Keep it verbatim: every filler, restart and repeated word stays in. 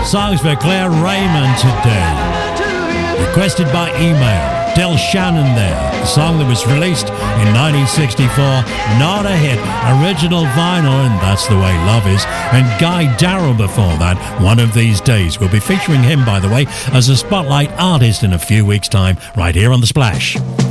Songs for Claire Raymond today. Requested by email. Del Shannon there. The song that was released in nineteen sixty-four. Not a hit. Original vinyl, and that's the way love is. And Guy Darrow before that. One of These Days. We'll be featuring him, by the way, as a Spotlight artist in a few weeks' time, right here on The Splash.